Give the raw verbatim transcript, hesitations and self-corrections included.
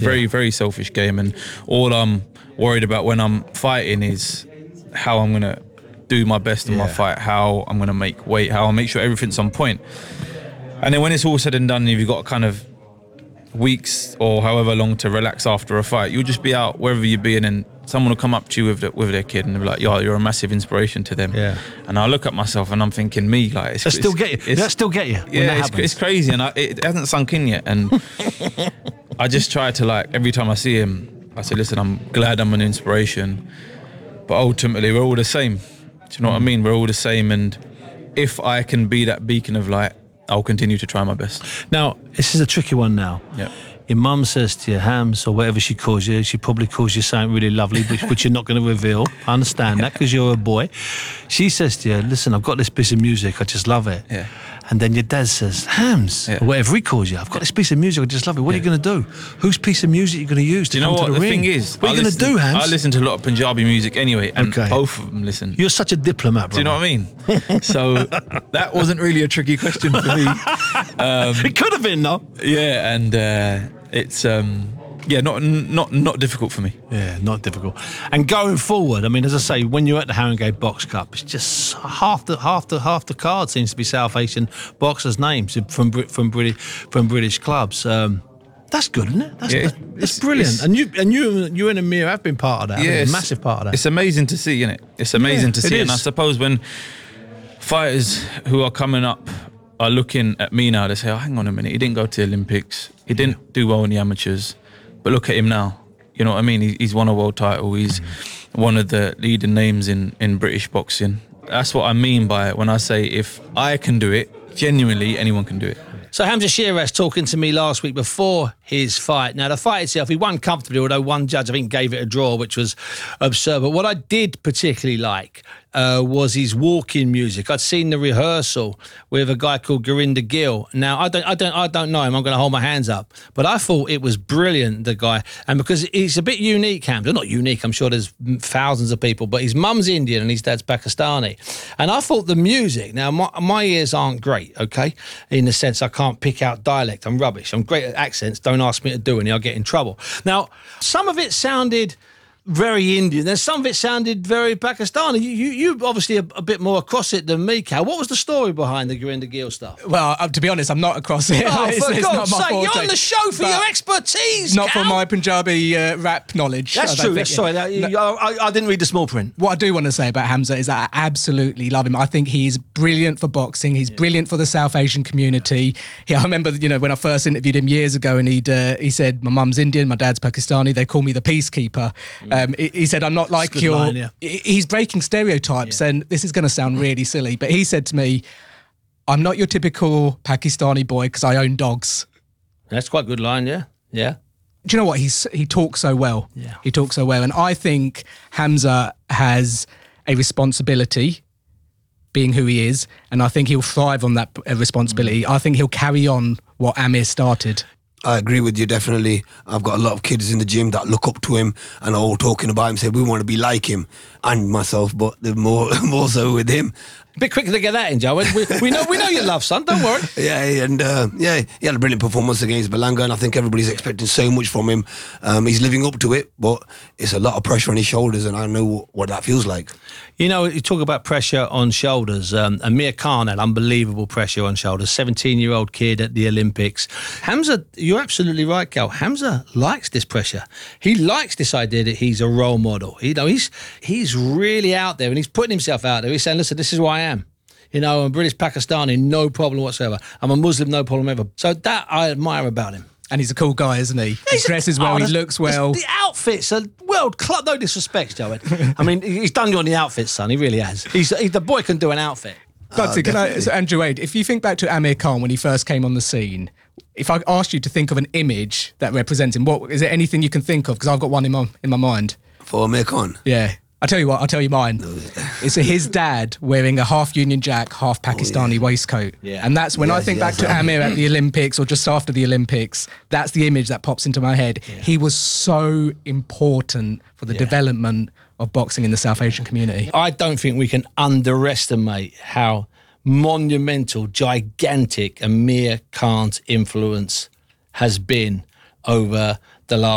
very, Yeah. very selfish game. And all I'm worried about when I'm fighting is how I'm going to do my best in my Yeah. fight, how I'm going to make weight, how I'll make sure everything's on point. And then when it's all said and done, if you've got kind of weeks or however long to relax after a fight, you'll just be out wherever you be, and then someone will come up to you with the, with their kid and they'll be like, yo, you're a massive inspiration to them. Yeah. And I look at myself and I'm thinking, me, like, it's, That still it's, get you. it's, That still get you. when yeah, that it's, happens. it's crazy, and I, it hasn't sunk in yet. And I just try to, like, every time I see him, I say, listen, I'm glad I'm an inspiration, but ultimately we're all the same. Do you know what I mean? We're all the same, and if I can be that beacon of light, I'll continue to try my best. Now, this is a tricky one now. Yeah. Your mum says to you, Hams, or whatever she calls you, she probably calls you something really lovely, which, which you're not going to reveal. I understand that because you're a boy. She says to you, listen, I've got this piece of music, I just love it. Yeah. And then your dad says, Hams, Yeah. or whatever he calls you, I've got this piece of music, I just love it. What are you going to do? Whose piece of music are you going to use to Do you know come what to the, the ring? thing is? What are I you going to listen- do, Hams? I listen to a lot of Punjabi music anyway, and Okay. both of them listen. You're such a diplomat, bro. Do you know what I mean? So that wasn't really a tricky question for me. Um, It could have been, though. yeah, and uh, it's um, yeah, not not not difficult for me. Yeah, not difficult. And going forward, I mean, as I say, when you're at the Haringey Box Cup, it's just half the half the half the card seems to be South Asian boxers' names from Brit- from British from British clubs. Um, that's good, isn't it? That's Yeah, that's, it's- that's it's- brilliant. it's- and you and you you and Amir have been part of that. Yeah, a it's- massive part of that. It's amazing to see, isn't it? It's amazing Yeah, to it see, and I is. suppose when fighters who are coming up are looking at me now, they say, "Oh, hang on a minute, he didn't go to the Olympics, he didn't do well in the amateurs, but look at him now." You know what I mean? He, he's won a world title. He's one of the leading names in, in British boxing. That's what I mean by it when I say if I can do it, genuinely anyone can do it. So Hamza Shiraz talking to me last week before his fight. Now, the fight itself, he won comfortably, although one judge, I think, gave it a draw, which was absurd. But what I did particularly like uh, was his walking music. I'd seen the rehearsal with a guy called Gurinder Gill. Now, I don't, I don't, I don't know him. I'm going to hold my hands up. But I thought it was brilliant, the guy. And because he's a bit unique, Hamza. Not unique, I'm sure there's thousands of people, but his mum's Indian and his dad's Pakistani. And I thought the music, now my, my ears aren't great, okay? In the sense I can't pick out dialect. I'm rubbish. I'm great at accents. Don't ask me to do any. I'll get in trouble. Now, some of it sounded very Indian. Then some of it sounded very Pakistani. You, you, you obviously a, a bit more across it than me, Cal. What was the story behind the Gurinder Gill stuff? Well, uh, to be honest, I'm not across it. Oh, it's, for it's God's not my sake, you're forte. on the show for But your expertise, Not Cal. for my Punjabi uh, rap knowledge. That's I don't true. think. That's sorry. That, you, I, I didn't read the small print. What I do want to say about Hamza is that I absolutely love him. I think he's brilliant for boxing. He's yeah. brilliant for the South Asian community. He, I remember, you know, when I first interviewed him years ago, and he'd uh, he said, "My mum's Indian, my dad's Pakistani. They call me the peacekeeper." Mm. Um, he, he said, "I'm not like good your." line, yeah. He's breaking stereotypes, yeah. and this is going to sound really silly, but he said to me, "I'm not your typical Pakistani boy because I own dogs." That's quite a good line, yeah, yeah. Do you know what? He's he talks so well. Yeah. He talks so well. And I think Hamza has a responsibility being who he is. And I think he'll thrive on that responsibility. Mm. I think he'll carry on what Amir started. I agree with you, definitely. I've got a lot of kids in the gym that look up to him and are all talking about him, say we want to be like him, and myself, but they're more, more so with him. A bit quicker to get that in, Joe. We, we know we know you love son, don't worry. Yeah, and uh, yeah, he had a brilliant performance against Belanga, and I think everybody's expecting so much from him. Um, he's living up to it, but it's a lot of pressure on his shoulders, and I know what that feels like. You know, you talk about pressure on shoulders. Um, Amir Khan had unbelievable pressure on shoulders. seventeen-year-old kid at the Olympics. Hamza, you're absolutely right, Cal. Hamza likes this pressure. He likes this idea that he's a role model. You know, he's he's really out there, and he's putting himself out there. He's saying, listen, this is who I am. You know, I'm British Pakistani, no problem whatsoever. I'm a Muslim, no problem ever. So that I admire about him. And he's a cool guy, isn't he? He dresses a, well, oh, he looks well. The outfits are world class. No disrespect, Joe. I mean, he's done you on the outfits, son. He really has. He's, he, the boy can do an outfit. But Oh, can I, so Andrew Wade, if you think back to Amir Khan when he first came on the scene, if I asked you to think of an image that represents him, what is there anything you can think of? Because I've got one in my in my mind. For Amir Khan? Yeah. I'll tell you what, I'll tell you mine. It's a, his dad wearing a half Union Jack, half Pakistani oh, yeah. waistcoat. Yeah. And that's when yes, I think yes, back to Amir at the Olympics or just after the Olympics, that's the image that pops into my head. Yeah. He was so important for the yeah. development of boxing in the South Asian community. I don't think we can underestimate how monumental, gigantic Amir Khan's influence has been over the last